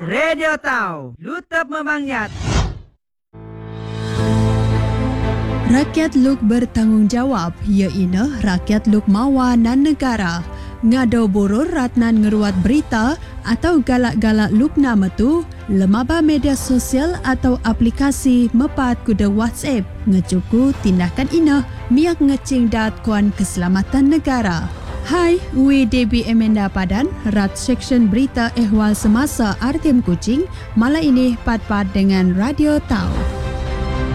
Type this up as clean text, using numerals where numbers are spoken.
Radio Tau, lutap memangyat. Rakyat luk bertanggungjawab, iaitu rakyat luk mawa nan negara. Ngado boror ratnan ngeruat berita atau galak-galak luk nama tu, lemaba media sosial atau aplikasi mepat kuda WhatsApp ngecuku tindakan ina miak ngecing dat kuan keselamatan negara. Hai, Wi Debbie Emenda Padan, Rat Seksyen Berita Ehwal Semasa RTM Kuching, malam ini pat-pat dengan Radio Tau.